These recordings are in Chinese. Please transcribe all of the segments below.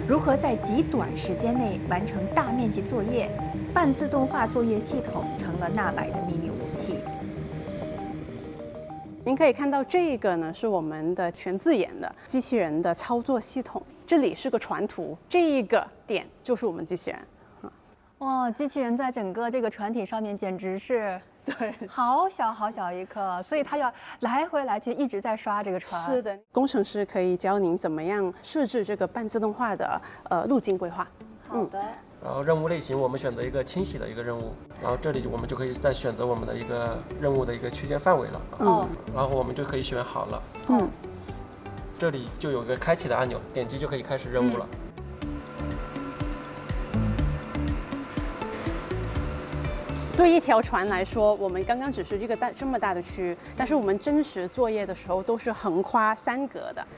如何在极短时间内完成大面积作业？半自动化作业系统成了纳百的秘密武器。 您可以看到，这个呢是我们的全自研的机器人的操作系统。这里是个传图，这一个点就是我们机器人。 哇，机器人在整个这个船体上面简直是对， 好小好小一颗，所以它要来回来去一直在刷这个船。 是的，工程师可以教您怎么样设置这个半自动化的路径规划。 好的。 然后任务类型我们选择一个清洗的一个任务，然后这里我们就可以再选择我们的一个任务的一个区间范围了。然后我们就可以选好了。这里就有个开启的按钮，点击就可以开始任务了。 对一条船来说，我们刚刚只是一个这么大的区，但是我们真实作业的时候都是横跨3格的。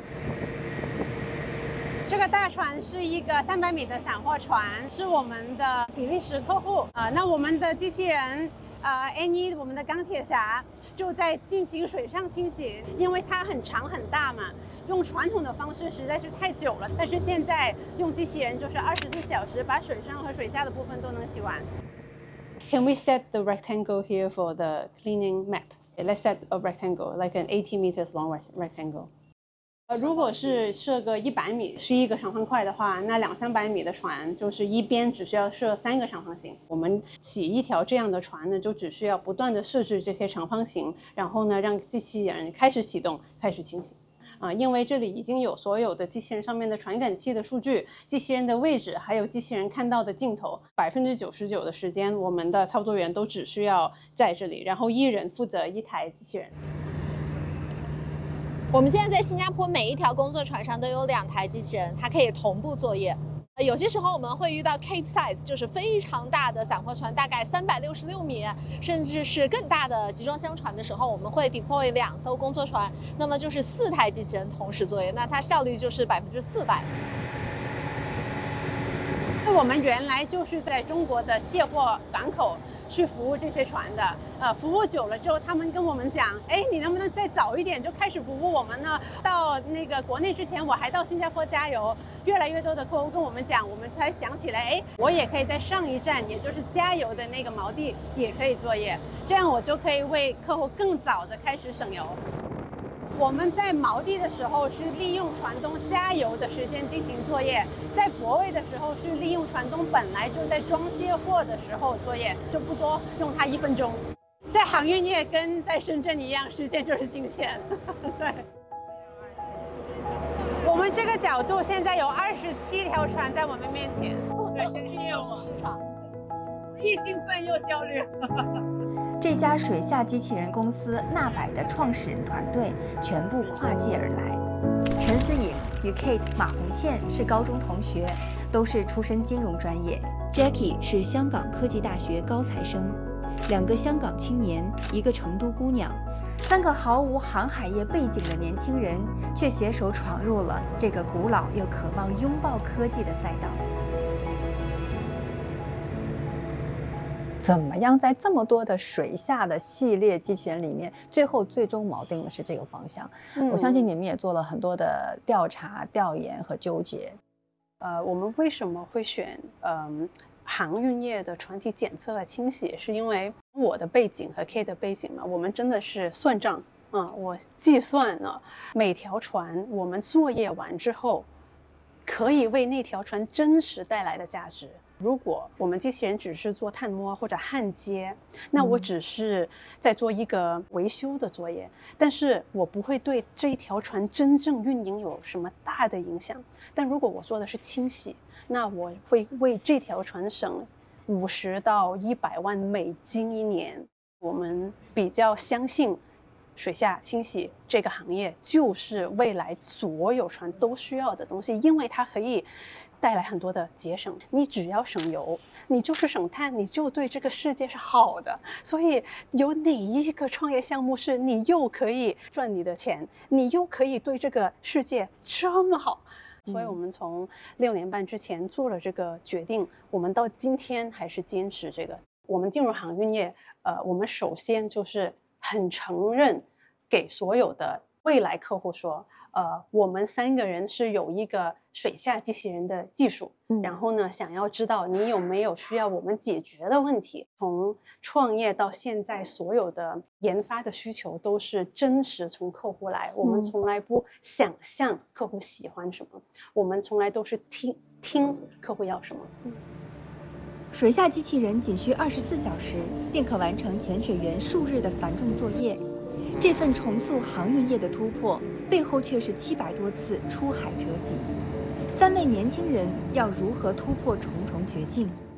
这个大船是一个300米的散货船，是我们的比利时客户那我们的机器人Annie， 我们的钢铁侠就在进行水上清洗，因为它很长很大嘛，用传统的方式实在是太久了。但是现在用机器人就是24小时把水上和水下的部分都能洗完。Can we set the rectangle here for the cleaning map? Let's set a rectangle, like an 80 meters long rectangle. 如果是设个100米是一个长方块的话，那200-300米的船就是一边只需要设3个长方形。我们起一条这样的船呢，就只需要不断的设置这些长方形，然后呢让机器人开始启动，开始清洗。因为这里已经有所有的机器人上面的传感器的数据、机器人的位置，还有机器人看到的镜头。99%的时间，我们的操作员都只需要在这里，然后一人负责1台机器人。 我们现在在新加坡每一条工作船上都有2台机器人，它可以同步作业。有些时候我们会遇到 Cape size， 就是非常大的散货船，大概366米，甚至是更大的集装箱船的时候，我们会 deploy 2艘工作船，那么就是4台机器人同时作业，那它效率就是400%。 我们原来就是在中国的卸货港口去服务这些船的，服务久了之后，他们跟我们讲，哎，你能不能再早一点就开始服务我们呢？到那个国内之前，我还到新加坡加油。越来越多的客户跟我们讲，我们才想起来，哎，我也可以在上一站，也就是加油的那个锚地也可以作业，这样我就可以为客户更早的开始省油。我们在锚地的时候是利用船东加油的时间进行作业，在泊位的时候是利用船东本来就在装卸货的时候作业，就不多，用它1分钟。在航运业跟在深圳一样，时间就是金钱。对。我们这个角度现在有27条船在我们面前，对，现在又是市场，既兴奋又焦虑。 这家水下机器人公司纳百的创始人团队全部跨界而来。陈思颖与 Kate 马红倩是高中同学，都是出身金融专业。Jackie 是香港科技大学高材生，2个香港青年，一个成都姑娘，3个毫无航海业背景的年轻人，却携手闯入了这个古老又渴望拥抱科技的赛道。怎么样在这么多的水下的系列机器人里面，最终锚定的是这个方向？我相信你们也做了很多的调查、调研和纠结。 我们为什么会选航运业的船体检测和清洗？是因为我的背景和 K 的背景呢，我们真的是算账我计算了每条船我们作业完之后，可以为那条船真实带来的价值。如果我们机器人只是做探摸或者焊接，那我只是在做一个维修的作业，但是我不会对这一条船真正运营有什么大的影响。但如果我做的是清洗，那我会为这条船省50到100万美金一年。我们比较相信水下清洗这个行业就是未来所有船都需要的东西，因为它可以带来很多的节省。你只要省油，你就是省碳，你就对这个世界是好的。所以有哪一个创业项目是你又可以赚你的钱，你又可以对这个世界这么好？所以我们从6年半之前做了这个决定，我们到今天还是坚持这个。我们进入航运业，我们首先就是很承认给所有的未来客户说，我们3个人是有一个水下机器人的技术，然后呢，想要知道你有没有需要我们解决的问题。从创业到现在，所有的研发的需求都是真实从客户来，我们从来不想象客户喜欢什么，我们从来都是听客户要什么。 水下机器人仅需24小时便可完成潜水员数日的繁重作业。这份重塑航运业的突破，背后却是700多次出海折戟。3位年轻人要如何突破重重绝境？